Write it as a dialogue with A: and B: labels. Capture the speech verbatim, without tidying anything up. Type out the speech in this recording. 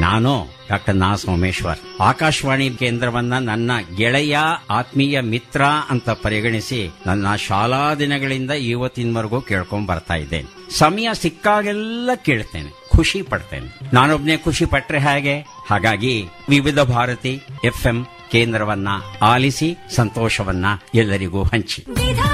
A: ನಾನು ಡಾಕ್ಟರ್ ನಾ ಸೋಮೇಶ್ವರ್ ಆಕಾಶವಾಣಿ ಕೇಂದ್ರವನ್ನ ನನ್ನ ಗೆಳೆಯ ಆತ್ಮೀಯ ಮಿತ್ರ ಅಂತ ಪರಿಗಣಿಸಿ ನನ್ನ ಶಾಲಾ ದಿನಗಳಿಂದ ಇವತ್ತಿನವರೆಗೂ ಕೇಳ್ಕೊಂಡ್ ಬರ್ತಾ ಇದ್ದೇನೆ. ಸಮಯ ಸಿಕ್ಕಾಗೆಲ್ಲ ಕೇಳ್ತೇನೆ, ಖುಷಿ ಪಡ್ತೇನೆ. ನಾನೊಬ್ನೇ ಖುಷಿ ಪಟ್ರೆ ಹೇಗೆ? ಹಾಗಾಗಿ ವಿವಿಧ ಭಾರತಿ ಎಫ್ ಎಂ ಕೇಂದ್ರವನ್ನ ಆಲಿಸಿ ಸಂತೋಷವನ್ನ ಎಲ್ಲರಿಗೂ ಹಂಚಿ.